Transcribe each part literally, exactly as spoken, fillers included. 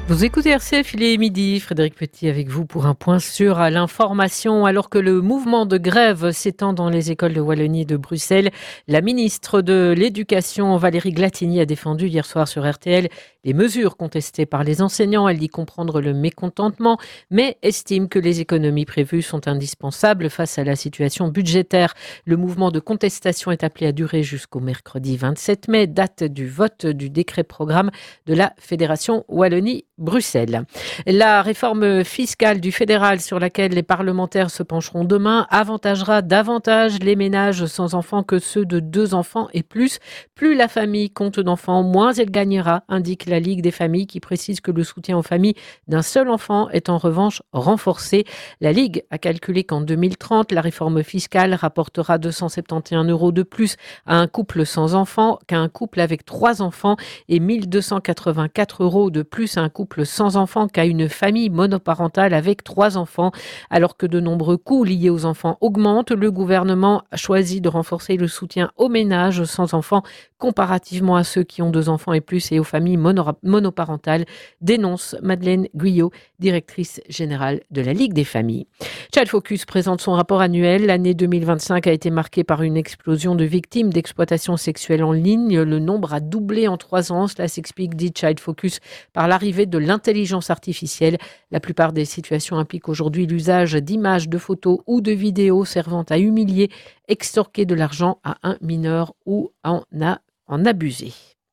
Vous écoutez R C F, il est midi. Frédéric Petit avec vous pour un point sur l'information. Alors que le mouvement de grève s'étend dans les écoles de Wallonie et de Bruxelles, la ministre de l'Éducation, Valérie Glatigny, a défendu hier soir sur R T L les mesures contestées par les enseignants. Elle dit comprendre le mécontentement, mais estime que les économies prévues sont indispensables face à la situation budgétaire. Le mouvement de contestation est appelé à durer jusqu'au mercredi vingt-sept mai, date du vote du décret programme de la Fédération Wallonie-Bruxelles. La réforme fiscale du fédéral sur laquelle les parlementaires se pencheront demain avantagera davantage les ménages sans enfants que ceux de deux enfants et plus. Plus la famille compte d'enfants, moins elle gagnera, indique la Ligue des familles qui précise que le soutien aux familles d'un seul enfant est en revanche renforcé. La Ligue a calculé qu'en deux mille trente, la réforme fiscale rapportera deux cent soixante et onze euros de plus à un couple sans enfant qu'à un couple avec trois enfants et mille deux cent quatre-vingt-quatre euros de plus à un couple sans enfant qu'à une famille monoparentale avec trois enfants. Alors que de nombreux coûts liés aux enfants augmentent, le gouvernement a choisi de renforcer le soutien aux ménages sans enfants comparativement à ceux qui ont deux enfants et plus et aux familles mono- monoparentales, dénonce Madeleine Guyot, directrice générale de la Ligue des familles. Child Focus présente son rapport annuel. L'année deux mille vingt-cinq a été marquée par une explosion de victimes d'exploitation sexuelle en ligne. Le nombre a doublé en trois ans. Cela s'explique, dit Child Focus, par l'arrivée de l'intelligence artificielle. La plupart des situations impliquent aujourd'hui l'usage d'images, de photos ou de vidéos servant à humilier, extorquer de l'argent à un mineur ou en, a, en abuser.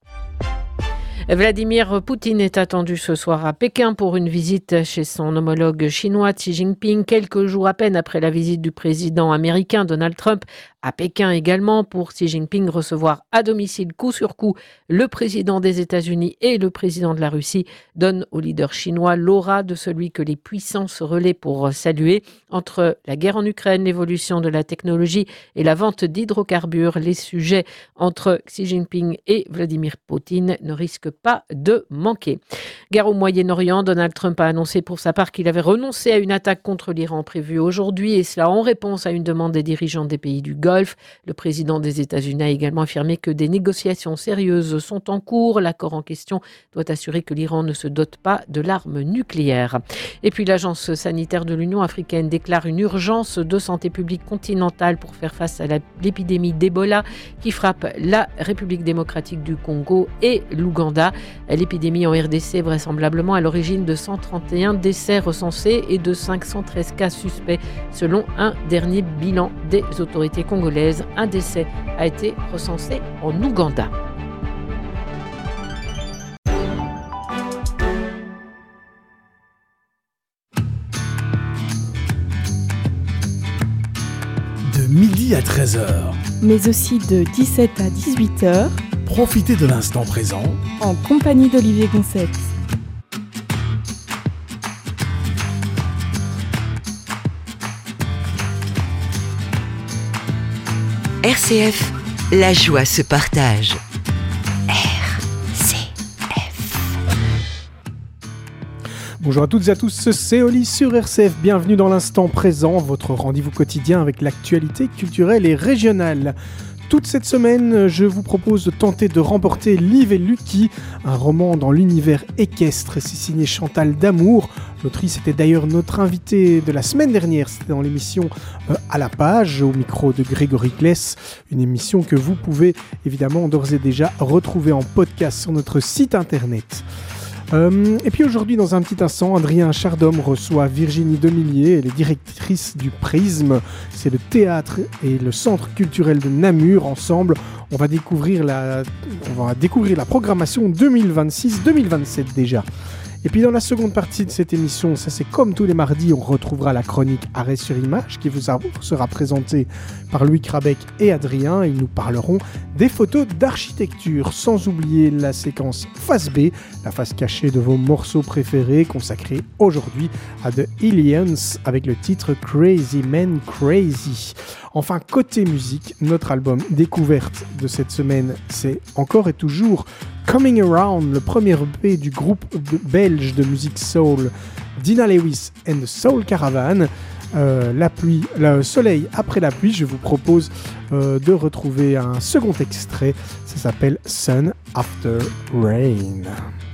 Vladimir Poutine est attendu ce soir à Pékin pour une visite chez son homologue chinois Xi Jinping, quelques jours à peine après la visite du président américain Donald Trump à Pékin également, pour Xi Jinping recevoir à domicile coup sur coup le président des États-Unis et le président de la Russie donne au leader chinois l'aura de celui que les puissances relaient pour saluer. Entre la guerre en Ukraine, l'évolution de la technologie et la vente d'hydrocarbures, les sujets entre Xi Jinping et Vladimir Poutine ne risquent pas de manquer. Guerre au Moyen-Orient, Donald Trump a annoncé pour sa part qu'il avait renoncé à une attaque contre l'Iran prévue aujourd'hui, et cela en réponse à une demande des dirigeants des pays du Golfe. Le président des États-Unis a également affirmé que des négociations sérieuses sont en cours. L'accord en question doit assurer que l'Iran ne se dote pas de l'arme nucléaire. Et puis l'Agence sanitaire de l'Union africaine déclare une urgence de santé publique continentale pour faire face à la, l'épidémie d'Ebola qui frappe la République démocratique du Congo et l'Ouganda. L'épidémie en R D C est vraisemblablement à l'origine de cent trente et un décès recensés et de cinq cent treize cas suspects selon un dernier bilan des autorités congolaises. Un décès a été recensé en Ouganda. De midi à treize heures. Mais aussi de dix-sept à dix-huit heures. Profitez de l'instant présent en compagnie d'Olivier Goncept. R C F, la joie se partage. R C F. Bonjour à toutes et à tous, c'est Oli sur R C F. Bienvenue dans l'instant présent, votre rendez-vous quotidien avec l'actualité culturelle et régionale. Toute cette semaine, je vous propose de tenter de remporter Liv et Lucky, un roman dans l'univers équestre. C'est signé Chantal Damour. L'autrice était d'ailleurs notre invitée de la semaine dernière. C'était dans l'émission euh, À la page, au micro de Grégory Kless. Une émission que vous pouvez évidemment d'ores et déjà retrouver en podcast sur notre site internet. Euh, et puis aujourd'hui, dans un petit instant, Adrien Chardhomme reçoit Virginie Demillier, elle est directrice du Prisme. C'est le théâtre et le centre culturel de Namur. Ensemble, on va découvrir la, on va découvrir la programmation deux mille vingt-six deux mille vingt-sept déjà. Et puis dans la seconde partie de cette émission, ça c'est comme tous les mardis, on retrouvera la chronique Arrêt sur image qui vous sera présentée par Louis Crabec et Adrien. Ils nous parleront des photos d'architecture, sans oublier la séquence face B, la face cachée de vos morceaux préférés, consacrée aujourd'hui à The Aliens avec le titre Crazy Man Crazy. Enfin, côté musique, notre album découverte de cette semaine, c'est encore et toujours Coming Around, le premier E P du groupe de belge de musique soul Dina Lewis and the Soul Caravan. Euh, la pluie, le soleil après la pluie, je vous propose euh, de retrouver un second extrait, ça s'appelle Sun After Rain.